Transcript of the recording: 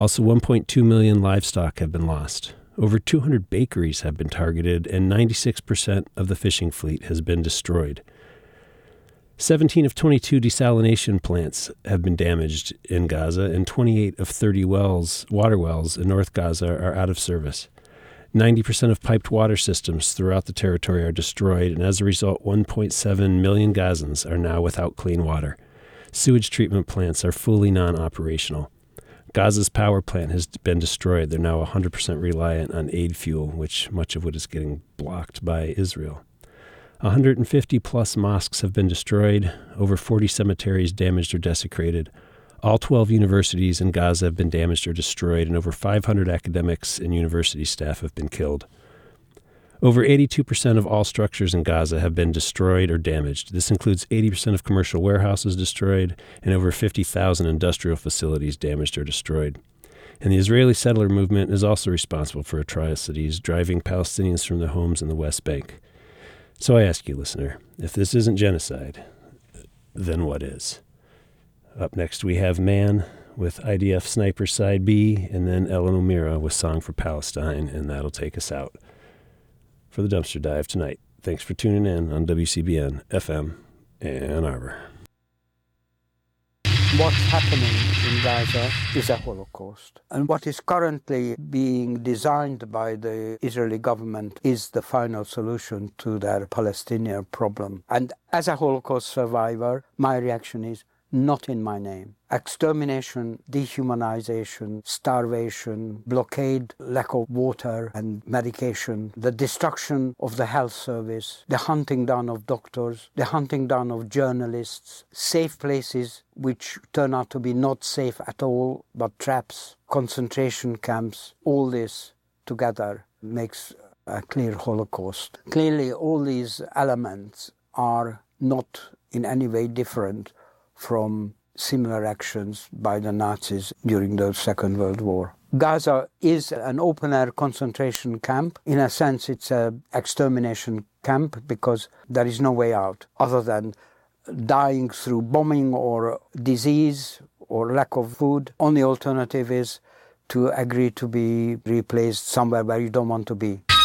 Also, 1.2 million livestock have been lost. Over 200 bakeries have been targeted, and 96% of the fishing fleet has been destroyed. 17 of 22 desalination plants have been damaged in Gaza, and 28 of 30 water wells in North Gaza are out of service. 90% of piped water systems throughout the territory are destroyed, and as a result, 1.7 million Gazans are now without clean water. Sewage treatment plants are fully non-operational. Gaza's power plant has been destroyed. They're now 100% reliant on aid fuel, which much of it is getting blocked by Israel. 150-plus mosques have been destroyed, over 40 cemeteries damaged or desecrated. All 12 universities in Gaza have been damaged or destroyed, and over 500 academics and university staff have been killed. Over 82% of all structures in Gaza have been destroyed or damaged. This includes 80% of commercial warehouses destroyed and over 50,000 industrial facilities damaged or destroyed. And the Israeli settler movement is also responsible for atrocities, driving Palestinians from their homes in the West Bank. So I ask you, listener, if this isn't genocide, then what is? Up next we have Man with IDF Sniper Side B, and then Ellen O'Meara with Song for Palestine, and that'll take us out for the dumpster dive tonight. Thanks for tuning in on WCBN FM Ann Arbor. What's happening in Gaza is a Holocaust. And what is currently being designed by the Israeli government is the final solution to their Palestinian problem. And as a Holocaust survivor, my reaction is, not in my name. Extermination, dehumanization, starvation, blockade, lack of water and medication, the destruction of the health service, the hunting down of doctors, the hunting down of journalists, safe places which turn out to be not safe at all, but traps, concentration camps, all this together makes a clear Holocaust. Clearly, all these elements are not in any way different from similar actions by the Nazis during the Second World War. Gaza is an open-air concentration camp. In a sense, it's an extermination camp because there is no way out other than dying through bombing or disease or lack of food. Only alternative is to agree to be replaced somewhere where you don't want to be.